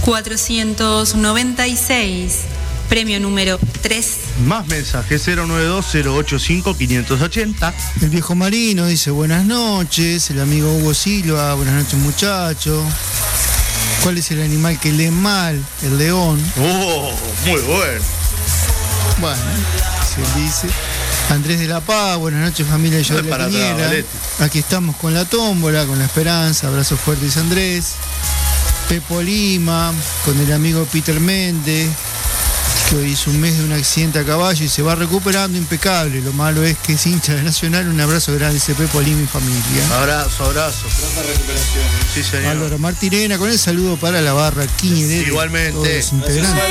496, premio número 3. Más mensajes, 092-085-580. El viejo Marino dice buenas noches. El amigo Hugo Silva, buenas noches muchachos. ¿Cuál es el animal que lee mal? El león. Oh, muy bueno. Bueno, se dice. Andrés de la Paz, buenas noches familia de la Piñera. Aquí estamos con la tómbola, con la esperanza. Abrazos fuertes Andrés. Pepo Lima, con el amigo Peter Méndez, que hoy hizo un mes de un accidente a caballo y se va recuperando impecable. Lo malo es que es hincha de Nacional. Un abrazo grande, dice Pepo Lima y familia. Abrazo. Pronta recuperación. Sí, señor. Álvaro Martirena, con el saludo para la barra Quiñerete. Igualmente. Todos los integrantes.